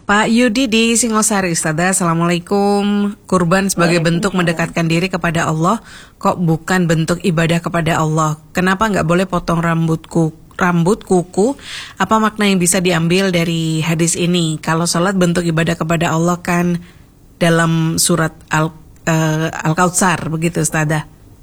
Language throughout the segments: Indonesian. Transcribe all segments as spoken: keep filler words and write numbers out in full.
Pak Yudi di Singosari, Ustazah. Assalamualaikum. Kurban sebagai bentuk mendekatkan diri kepada Allah, kok bukan bentuk ibadah kepada Allah? Kenapa nggak boleh potong rambutku? Rambut, kuku, apa makna yang bisa diambil dari hadis ini? Kalau sholat bentuk ibadah kepada Allah kan dalam surat Al, uh, Al-Kautsar, begitu Ustazah.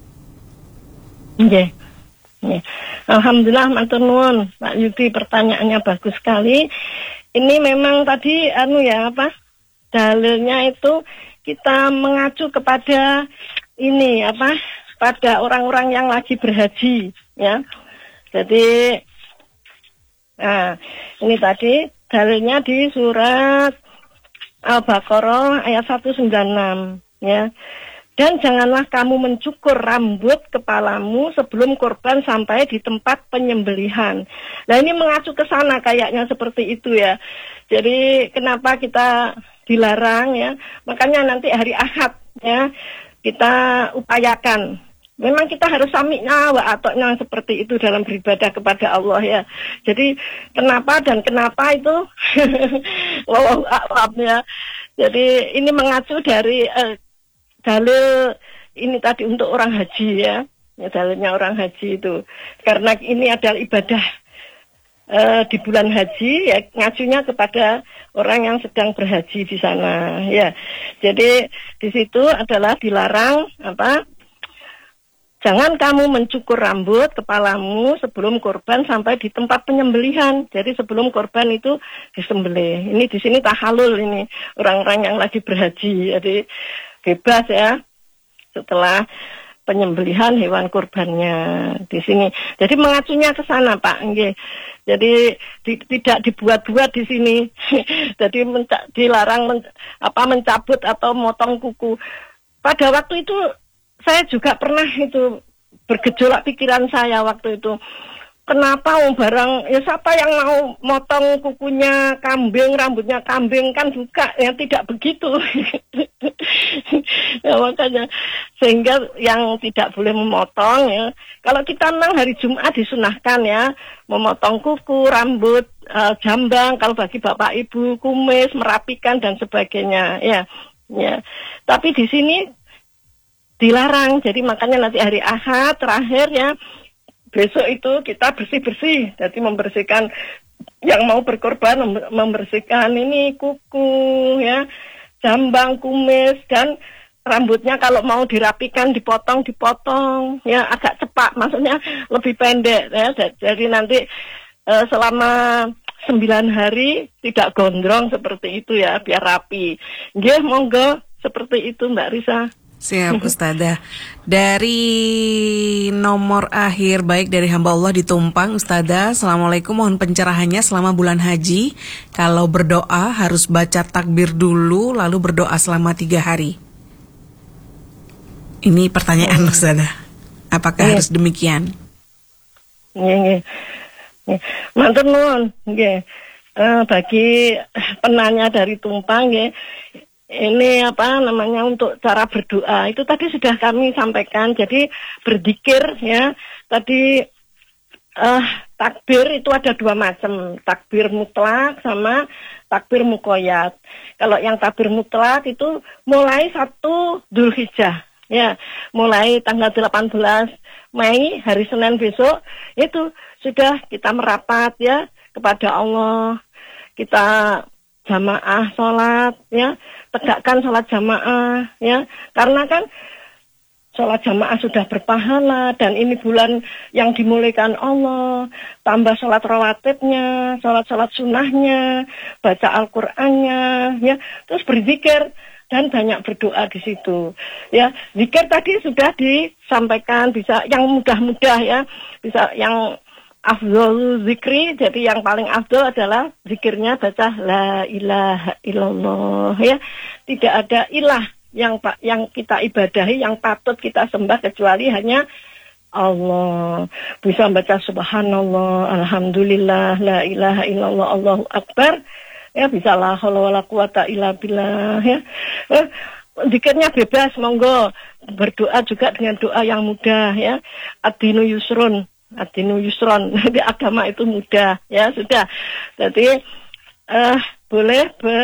Oke. Okay. Alhamdulillah, matur nuwun Pak Yudi, pertanyaannya bagus sekali. Ini memang tadi anu ya apa dalilnya itu kita mengacu kepada ini apa pada orang-orang yang lagi berhaji ya. Jadi nah ini tadi dalilnya di surat Al-Baqarah ayat seratus sembilan puluh enam ya. Dan janganlah kamu mencukur rambut kepalamu sebelum korban sampai di tempat penyembelihan. Nah ini mengacu ke sana kayaknya seperti itu ya. Jadi kenapa kita dilarang ya? Makanya nanti hari Ahad ya kita upayakan. Memang kita harus sami'na wa ata'na seperti itu dalam beribadah kepada Allah ya. Jadi kenapa dan kenapa itu wallahu a'lam ya. Jadi ini mengacu dari eh, dalil ini tadi untuk orang haji ya, ya dalilnya orang haji itu karena ini adalah ibadah uh, di bulan haji ya, ngacunya kepada orang yang sedang berhaji di sana ya. Jadi di situ adalah dilarang apa? Jangan kamu mencukur rambut kepalamu sebelum korban sampai di tempat penyembelihan. Jadi sebelum korban itu disembelih. Ini di sini tahalul ini orang-orang yang lagi berhaji. Jadi bebas ya setelah penyembelihan hewan kurbannya di sini. Jadi mengacunya ke sana Pak. Nggih. Jadi di, tidak dibuat-buat di sini. Jadi menca- dilarang men, apa mencabut atau motong kuku. Pada waktu itu saya juga pernah itu bergejolak pikiran saya waktu itu. Kenapa um, barang ya siapa yang mau motong kukunya kambing, rambutnya kambing kan juga yang tidak begitu. Ya, makanya sehingga yang tidak boleh memotong ya. Kalau kita memang hari Jumat disunahkan ya memotong kuku, rambut, uh, jambang, kalau bagi bapak ibu kumis, merapikan dan sebagainya ya. Ya. Tapi di sini dilarang. Jadi makanya nanti hari Ahad terakhir ya besok itu kita bersih-bersih, jadi membersihkan yang mau berkorban, membersihkan ini kuku, ya, jambang, kumis, dan rambutnya kalau mau dirapikan, dipotong, dipotong, ya agak cepat, maksudnya lebih pendek, ya. Jadi nanti eh, selama sembilan hari tidak gondrong seperti itu ya, biar rapi. Nggih, monggo seperti itu Mbak Risa. Siap Ustazah. Dari nomor akhir baik dari hamba Allah di Tumpang, Ustazah, Assalamualaikum, mohon pencerahannya selama bulan haji. Kalau berdoa harus baca takbir dulu lalu berdoa selama tiga hari. Ini pertanyaan hmm. Ustazah. Apakah yeah. harus demikian? Nggih, nggih. Matur nuwun, nggih. Uh, bagi penanya dari Tumpang nggih. Ini apa namanya untuk cara berdoa itu tadi sudah kami sampaikan. Jadi berzikir ya tadi uh, takbir itu ada dua macam, takbir mutlak sama takbir muqayyad. Kalau yang takbir mutlak itu mulai satu Dzulhijjah ya, mulai tanggal delapan belas Mei hari Senin besok itu sudah kita merapat ya kepada Allah, kita jamaah sholat ya, tegakkan sholat jamaah ya, karena kan sholat jamaah sudah berpahala dan ini bulan yang dimulaikan Allah, tambah sholat rawatibnya, sholat-sholat sunnahnya, baca Al-Qur'annya ya, terus berzikir dan banyak berdoa di situ ya. Zikir tadi sudah disampaikan, bisa yang mudah-mudah ya, bisa yang afdhal zikri, jadi yang paling afdhal adalah zikirnya baca la ilaha illallah ya. Tidak ada ilah yang yang kita ibadahi, yang patut kita sembah kecuali hanya Allah. Bisa baca subhanallah, alhamdulillah, la ilaha illallah, Allahu akbar. Ya bisa la haula wala quwata illa billah ya. Eh, zikirnya bebas, monggo. Berdoa juga dengan doa yang mudah ya. Ad-dinu yusrun. Adinu yusron, di agama itu mudah ya, sudah. Jadi uh, boleh ber